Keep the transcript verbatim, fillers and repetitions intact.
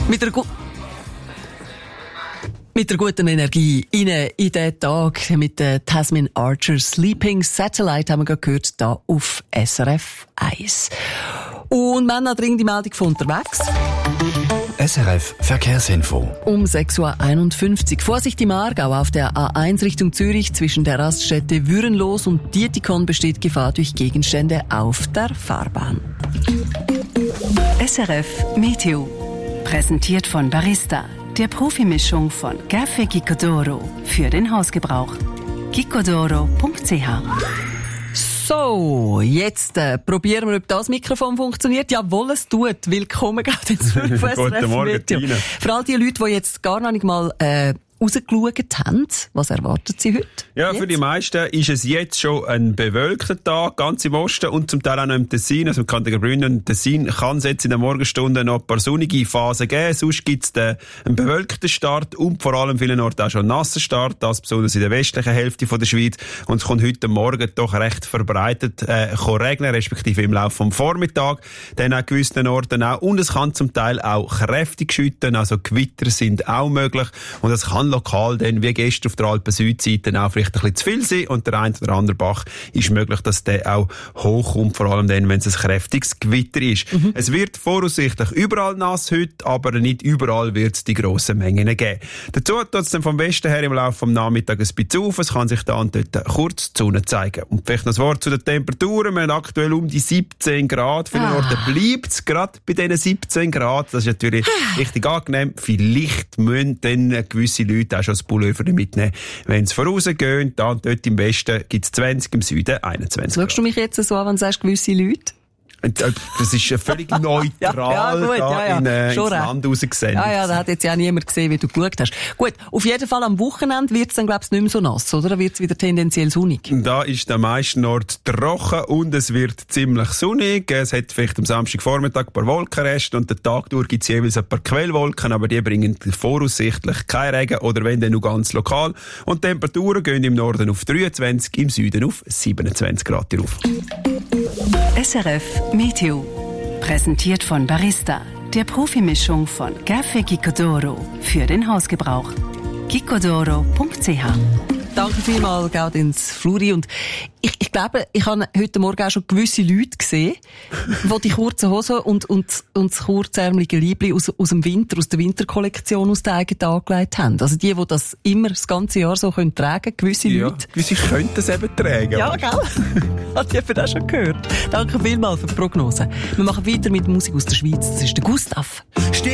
Mit der, gu- mit der guten Energie rein in den Tag mit der Tasmin Archer Sleeping Satellite haben wir gerade gehört, hier auf S R F eins. Und wir haben noch dringend die Meldung von unterwegs. S R F Verkehrsinfo. Um sechs Uhr einundfünfzig. Vorsicht im Aargau auf der A eins Richtung Zürich zwischen der Raststätte Würenlos und Dietikon besteht Gefahr durch Gegenstände auf der Fahrbahn. S R F Meteo. Präsentiert von Barista, der Profimischung von Café Gicodoro für den Hausgebrauch. gicodoro punkt c h. So, jetzt äh, probieren wir, ob das Mikrofon funktioniert. Jawohl, es tut. Willkommen gerade ins Guten Morgen, Tina. Für all die Leute, die jetzt gar noch nicht mal äh, rausgeschaut haben, was erwarten Sie heute? Ja, jetzt? Für die meisten ist es jetzt schon ein bewölkter Tag, ganz im Osten und zum Teil auch noch im Tessin, also im Kanton Graubünden und Tessin kann es jetzt in der Morgenstunde noch ein paar sonnige Phasen geben, sonst gibt es einen bewölkten Start und vor allem vielen Orten auch schon einen nassen Start, das besonders in der westlichen Hälfte von der Schweiz, und es kommt heute Morgen doch recht verbreitet äh, regnen, respektive im Laufe vom Vormittag, dann an gewissen Orten auch, und es kann zum Teil auch kräftig schütten, also Gewitter sind auch möglich und es kann lokal dann, wie gestern auf der Alpen-Südseite, auch vielleicht ein bisschen zu viel sein und der ein oder andere Bach ist möglich, dass der auch hochkommt, vor allem dann, wenn es ein kräftiges Gewitter ist. Mhm. Es wird voraussichtlich überall nass heute, aber nicht überall wird es die grossen Mengen geben. Dazu tut es dann vom Westen her im Laufe des Nachmittags ein bisschen auf, es kann sich dann dort kurz die Sonne zeigen. Und vielleicht noch ein Wort zu den Temperaturen, wir haben aktuell um die siebzehn Grad, für den ah. Orten bleibt es gerade bei diesen siebzehn Grad, das ist natürlich richtig angenehm, vielleicht müssen dann gewisse Leute auch schon das Pullover mitnehmen, wenn sie vorausgehen. Da und dort im Westen gibt es zwanzig, im Süden einundzwanzig. Schaust du mich jetzt so an, wenn du sagst, gewisse Leute? Das ist völlig neutral ja, ja, gut, da ja, ja. in, äh, ins Schon Land rausgesendet. Ja, ja, da hat jetzt ja niemand gesehen, wie du geschaut hast. Gut, auf jeden Fall am Wochenende wird es dann, glaubst du, nicht mehr so nass, oder? Da wird es wieder tendenziell sonnig. Da ist der meisten Ort trocken und es wird ziemlich sonnig. Es hat vielleicht am Samstagvormittag ein paar Wolkenreste und den Tag durch gibt es jeweils ein paar Quellwolken, aber die bringen voraussichtlich keinen Regen oder wenn dann nur ganz lokal. Und die Temperaturen gehen im Norden auf dreiundzwanzig, im Süden auf siebenundzwanzig Grad rauf. S R F Meteo. Präsentiert von Barista, der Profimischung von Café Gicodoro für den Hausgebrauch. gicodoro punkt c h. Danke vielmals, geht ins Fluri. Und ich, ich glaube, ich habe heute Morgen auch schon gewisse Leute gesehen, die die kurzen Hosen und, und, und das kurzärmelige Liebli aus, aus dem Winter, aus der Winterkollektion aus der eigenen angelegt haben. Also die, die das immer das ganze Jahr so können tragen, gewisse ja, Leute. Gewisse könnten es eben tragen. Ja, gell? Hat jemand auch schon gehört. Danke vielmals für die Prognose. Wir machen weiter mit Musik aus der Schweiz. Das ist der Gustav.